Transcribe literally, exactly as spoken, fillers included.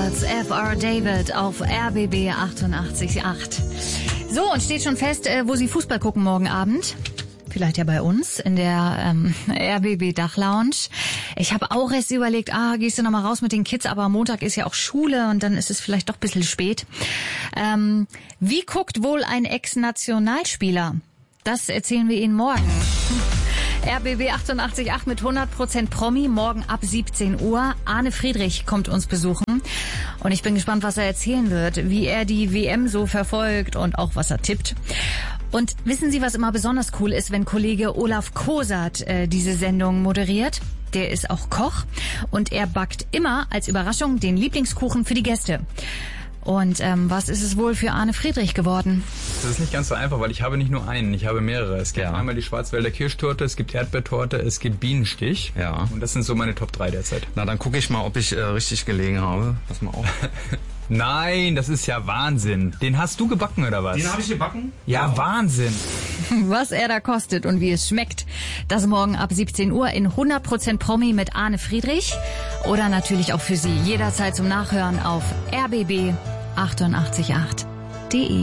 Records, F R David auf R B B achtundachtzig Komma acht. So, und steht schon fest, äh, wo Sie Fußball gucken morgen Abend? Vielleicht ja bei uns in der ähm, R B B Dachlounge. Ich habe auch erst überlegt, ah, gehst du noch mal raus mit den Kids, aber Montag ist ja auch Schule und dann ist es vielleicht doch ein bisschen spät. Ähm, wie guckt wohl ein Ex-Nationalspieler? Das erzählen wir Ihnen morgen. R B B achtundachtzig Komma acht mit hundert Prozent Promi, morgen ab siebzehn Uhr. Arne Friedrich kommt uns besuchen und ich bin gespannt, was er erzählen wird, wie er die W M so verfolgt und auch was er tippt. Und wissen Sie, was immer besonders cool ist, wenn Kollege Olaf Kosat äh, diese Sendung moderiert? Der ist auch Koch und er backt immer als Überraschung den Lieblingskuchen für die Gäste. Und ähm, was ist es wohl für Arne Friedrich geworden? Das ist nicht ganz so einfach, weil ich habe nicht nur einen, ich habe mehrere. Es gibt ja. einmal die Schwarzwälder Kirschtorte, es gibt Erdbeertorte, es gibt Bienenstich. Ja. Und das sind so meine Top drei derzeit. Na, dann gucke ich mal, ob ich äh, richtig gelegen habe. Pass mal auf. Nein, das ist ja Wahnsinn. Den hast du gebacken, oder was? Den habe ich gebacken? Ja, wow. Wahnsinn. Was er da kostet und wie es schmeckt, das morgen ab siebzehn Uhr in hundert Prozent Promi mit Arne Friedrich. Oder natürlich auch für Sie jederzeit zum Nachhören auf R B B achtundachtzig Komma acht punkt de.